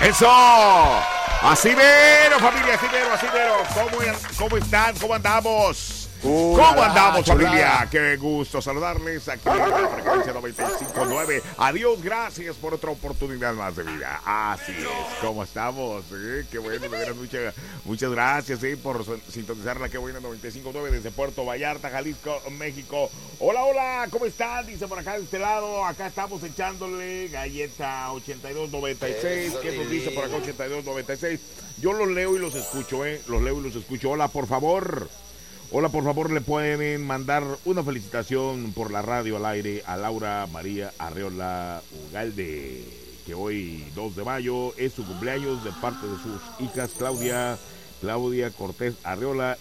¡Eso! Así mero, familia, así mero. ¿Cómo están? ¿Cómo andamos? ¿Cómo andamos, familia? Qué gusto saludarles aquí en la frecuencia 95.9. Adiós, gracias por otra oportunidad más de vida. Así es, ¿cómo estamos? Qué bueno, de veras, muchas gracias por sintonizar la Qué Buena 95.9 desde Puerto Vallarta, Jalisco, México. Hola, ¿cómo están? Dice por acá de este lado, acá estamos echándole galleta 8296. ¿Qué nos dice por acá 8296? Yo los leo y los escucho, los leo y los escucho. Hola, por favor, le pueden mandar una felicitación por la radio al aire a Laura María Arreola Ugalde, que hoy 2 de mayo es su cumpleaños, de parte de sus hijas Claudia Cortés Arreola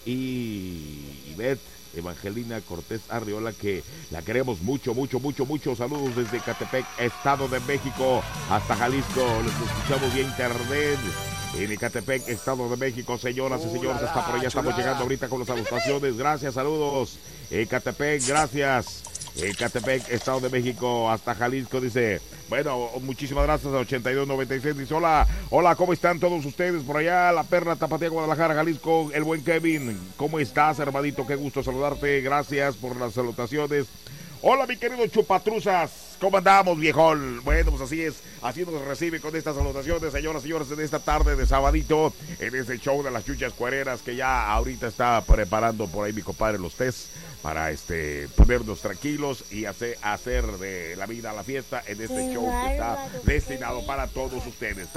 y Ivette Evangelina Cortés Arreola, que la queremos mucho. Saludos desde Ecatepec, Estado de México, hasta Jalisco. Les escuchamos vía internet en Ecatepec, Estado de México. Señoras y señores, hasta por allá estamos llegando ahorita con las salutaciones. Gracias, saludos. Ecatepec, gracias. Ecatepec, Estado de México, hasta Jalisco, dice. Bueno, muchísimas gracias a 8296. Dice, hola, ¿cómo están todos ustedes por allá? La Perla, Tapatía, Guadalajara, Jalisco. El buen Kevin, ¿cómo estás, hermanito? Qué gusto saludarte. Gracias por las salutaciones. Hola, mi querido Chupatruzas, ¿cómo andamos, viejón? Bueno, pues así es, así nos recibe con estas salutaciones, señoras y señores, en esta tarde de sabadito, en este show de las chuchas cuereras, que ya ahorita está preparando por ahí mi compadre los test para ponernos tranquilos y hacer de la vida a la fiesta en este show que está destinado para todos ustedes.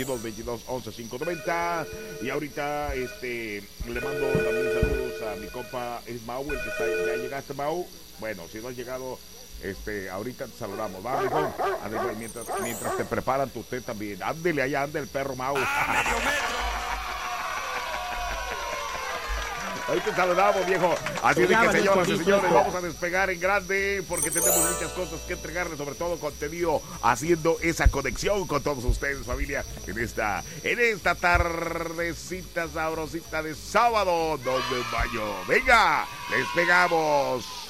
322-22-11-590. Y ahorita le mando también saludos a mi compa, es Mau, el que está. ¿Ya llegaste, Mau? Bueno, si no has llegado, ahorita te saludamos, ¿va, hijo? Mientras te preparan tu té también. Ándele, allá anda el perro Mau. Ahí te saludamos, viejo. Así es que, señoras y señores, vamos a despegar en grande porque tenemos muchas cosas que entregarles, sobre todo contenido, haciendo esa conexión con todos ustedes, familia, en esta tardecita sabrosita de sábado 2 de mayo. Venga, despegamos.